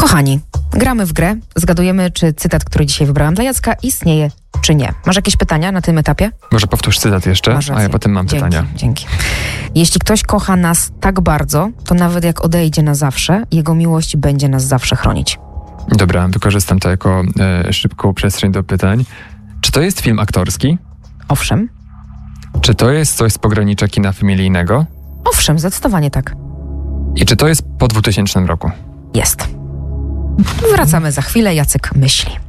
Kochani, gramy w grę, zgadujemy, czy cytat, który dzisiaj wybrałam dla Jacka, istnieje, czy nie. Masz jakieś pytania na tym etapie? Może powtórz cytat jeszcze, a ja potem mam pytania. Dzięki. Jeśli ktoś kocha nas tak bardzo, to nawet jak odejdzie na zawsze, jego miłość będzie nas zawsze chronić. Dobra, wykorzystam to jako szybką przestrzeń do pytań. Czy to jest film aktorski? Owszem. Czy to jest coś z pogranicza kina familijnego? Owszem, zdecydowanie tak. I czy to jest po 2000 roku? Jest. Wracamy za chwilę, Jacek myśli.